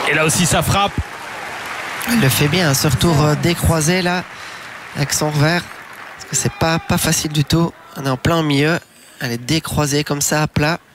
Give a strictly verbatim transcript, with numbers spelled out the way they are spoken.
Et là aussi, ça frappe. Elle le fait bien, ce retour décroisé là, avec son revers. Parce que c'est pas, pas facile du tout. On est en plein au milieu. Elle est décroisée comme ça à plat.